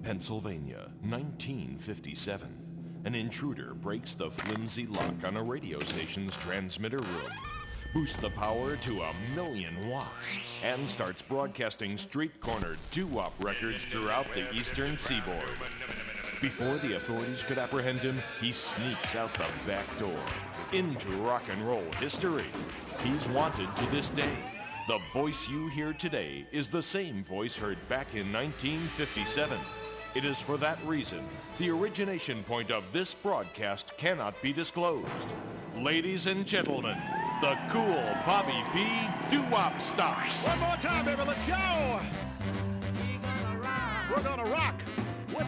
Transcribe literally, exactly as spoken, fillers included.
Pennsylvania, nineteen fifty-seven. An intruder breaks the flimsy lock on a radio station's transmitter room, boosts the power to a million watts, and starts broadcasting street-corner doo-wop records throughout the eastern seaboard. Before the authorities could apprehend him, he sneaks out the back door into rock and roll history. He's wanted to this day. The voice you hear today is the same voice heard back in nineteen fifty-seven. It is for that reason the origination point of this broadcast cannot be disclosed. Ladies and gentlemen, the cool Bobby P. Doo-Wop Stop. One more time, baby, let's go! We're gonna rock!